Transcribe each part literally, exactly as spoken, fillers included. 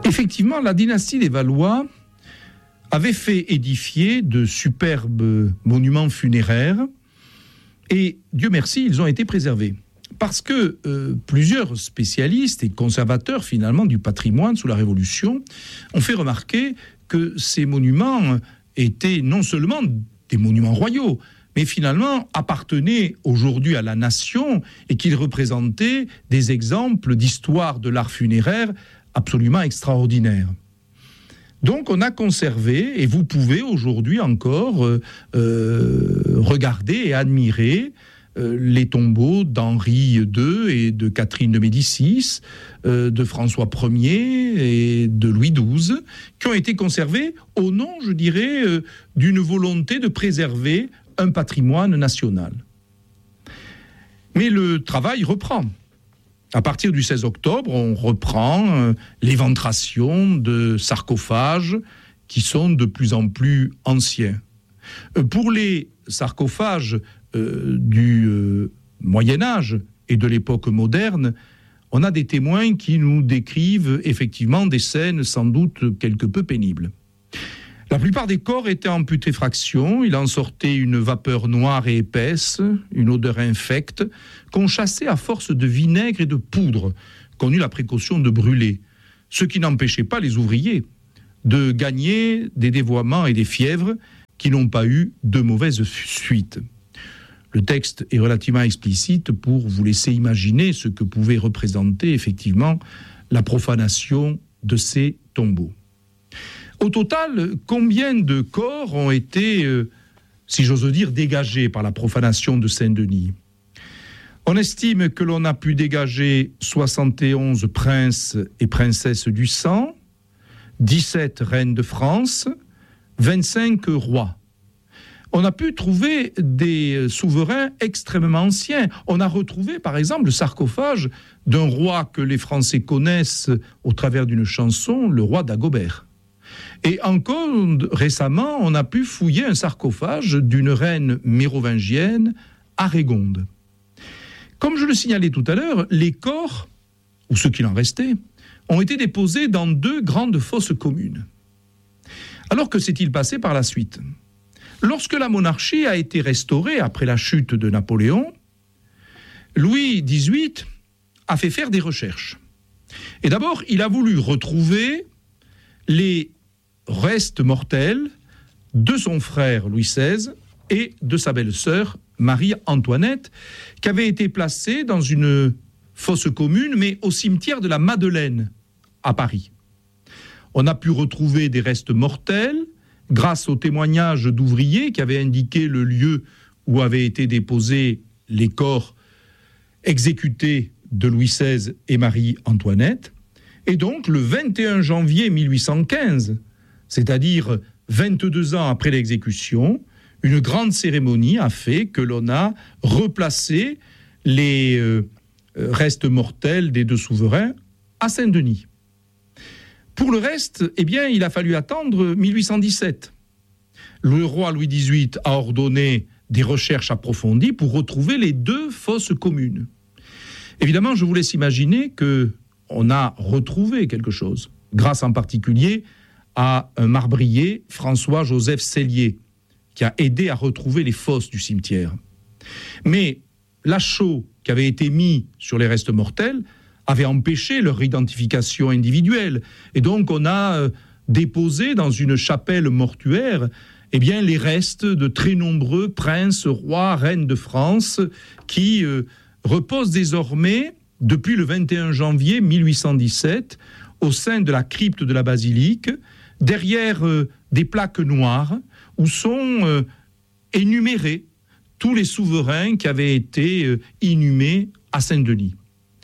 Effectivement, la dynastie des Valois avait fait édifier de superbes monuments funéraires et, Dieu merci, ils ont été préservés. Parce que euh, plusieurs spécialistes et conservateurs finalement du patrimoine sous la Révolution ont fait remarquer que ces monuments étaient non seulement des monuments royaux, mais finalement appartenaient aujourd'hui à la nation et qu'ils représentaient des exemples d'histoire de l'art funéraire absolument extraordinaires. Donc on a conservé, et vous pouvez aujourd'hui encore euh, euh, regarder et admirer euh, les tombeaux d'Henri deux et de Catherine de Médicis, euh, de François Ier et de Louis douze, qui ont été conservés au nom, je dirais, euh, d'une volonté de préserver un patrimoine national. Mais le travail reprend. À partir du seize octobre, on reprend euh, l'éventration de sarcophages qui sont de plus en plus anciens. Euh, pour les sarcophages euh, du euh, Moyen-Âge et de l'époque moderne, on a des témoins qui nous décrivent effectivement des scènes sans doute quelque peu pénibles. La plupart des corps étaient en putréfaction, il en sortait une vapeur noire et épaisse, une odeur infecte, qu'on chassait à force de vinaigre et de poudre, qu'on eut la précaution de brûler, ce qui n'empêchait pas les ouvriers de gagner des dévoiements et des fièvres qui n'ont pas eu de mauvaises suites. Le texte est relativement explicite pour vous laisser imaginer ce que pouvait représenter effectivement la profanation de ces tombeaux. Au total, combien de corps ont été, euh, si j'ose dire, dégagés par la profanation de Saint-Denis ? On estime que l'on a pu dégager soixante et onze princes et princesses du sang, dix-sept reines de France, vingt-cinq rois. On a pu trouver des souverains extrêmement anciens. On a retrouvé, par exemple, le sarcophage d'un roi que les Français connaissent au travers d'une chanson, le roi d'Agobert. Et encore récemment, on a pu fouiller un sarcophage d'une reine mérovingienne, Arégonde. Comme je le signalais tout à l'heure, les corps, ou ce qu'il en restait, ont été déposés dans deux grandes fosses communes. Alors que s'est-il passé par la suite ? Lorsque la monarchie a été restaurée après la chute de Napoléon, Louis dix-huit a fait faire des recherches. Et d'abord, il a voulu retrouver les restes mortels de son frère Louis seize et de sa belle-sœur Marie-Antoinette, qui avaient été placés dans une fosse commune, mais au cimetière de la Madeleine, à Paris. On a pu retrouver des restes mortels grâce aux témoignages d'ouvriers qui avaient indiqué le lieu où avaient été déposés les corps exécutés de Louis seize et Marie-Antoinette. Et donc, le vingt et un janvier mille huit cent quinze, c'est-à-dire vingt-deux ans après l'exécution, une grande cérémonie a fait que l'on a replacé les euh, restes mortels des deux souverains à Saint-Denis. Pour le reste, eh bien, il a fallu attendre mille huit cent dix-sept. Le roi Louis dix-huit a ordonné des recherches approfondies pour retrouver les deux fosses communes. Évidemment, je vous laisse imaginer qu'on a retrouvé quelque chose, grâce en particulier à un marbrier, François-Joseph Sellier, qui a aidé à retrouver les fosses du cimetière. Mais l'achot qui avait été mis sur les restes mortels avait empêché leur identification individuelle. Et donc on a euh, déposé dans une chapelle mortuaire eh bien, les restes de très nombreux princes, rois, reines de France qui euh, reposent désormais, depuis le vingt et un janvier mille huit cent dix-sept, au sein de la crypte de la basilique, derrière euh, des plaques noires où sont euh, énumérés tous les souverains qui avaient été euh, inhumés à Saint-Denis.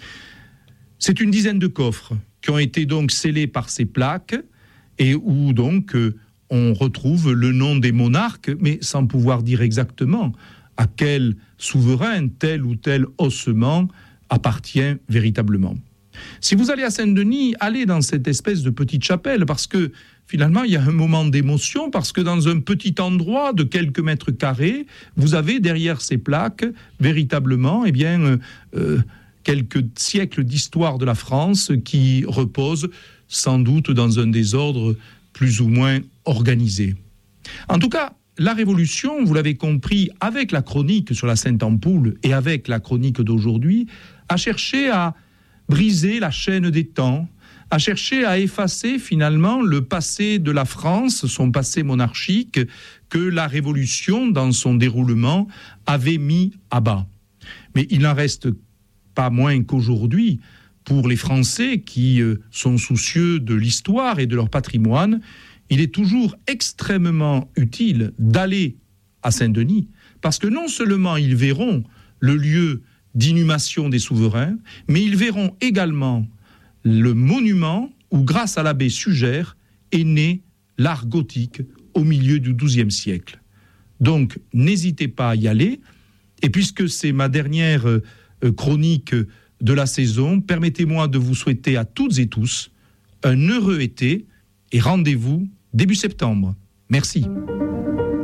C'est une dizaine de coffres qui ont été donc scellés par ces plaques et où donc euh, on retrouve le nom des monarques, mais sans pouvoir dire exactement à quel souverain tel ou tel ossement appartient véritablement. Si vous allez à Saint-Denis, allez dans cette espèce de petite chapelle, parce que finalement, il y a un moment d'émotion, parce que dans un petit endroit de quelques mètres carrés, vous avez derrière ces plaques, véritablement, eh bien, euh, quelques siècles d'histoire de la France qui reposent sans doute dans un désordre plus ou moins organisé. En tout cas, la Révolution, vous l'avez compris, avec la chronique sur la Sainte-Ampoule et avec la chronique d'aujourd'hui, a cherché à briser la chaîne des temps, a cherché à effacer finalement le passé de la France, son passé monarchique, que la Révolution, dans son déroulement, avait mis à bas. Mais il n'en reste pas moins qu'aujourd'hui, pour les Français qui sont soucieux de l'histoire et de leur patrimoine, il est toujours extrêmement utile d'aller à Saint-Denis, parce que non seulement ils verront le lieu d'inhumation des souverains, mais ils verront également le monument où, grâce à l'abbé Sugère, est né l'art gothique au milieu du douzième siècle. Donc, n'hésitez pas à y aller. Et puisque c'est ma dernière euh, chronique de la saison, permettez-moi de vous souhaiter à toutes et tous un heureux été et rendez-vous début septembre. Merci.